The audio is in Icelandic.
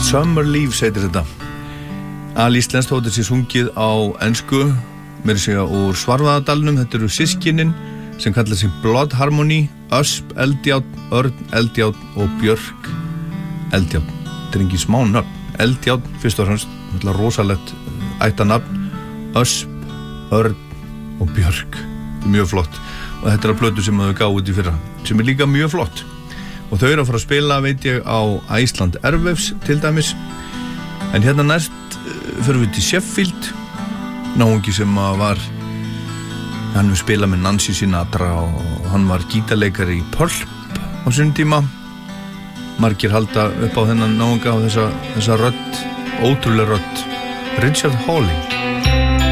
Summer Leaves heitir þetta. Alíslenskt þótt þessi sungið á ensku, meira segja úr Svarfaðardalnum. Þetta eru systkinin sem kalla sig Blood Harmony, Ösp Eldjárn, Örn Eldjárn og Björk Eldjárn. Þetta er engin smá nafn. Eldjárn, fyrst og fremst, rosalegt ættanafn. Ösp, Örn og Björk. Mjög flott. Og þetta er að plötu sem þau gáðu út í fyrra, sem er líka mjög flott. Og þau eru að fara að spila, veit ég, á Iceland Airwaves til dæmis. En hérna næst fyrir við til Sheffield, náungi sem var, hann við spila með Nancy Sinatra og hann var gítarleikari í Pulp á sínum tíma. Margir halda upp á þennan náunga á þessa rödd, ótrúlega rödd, Richard Hawley.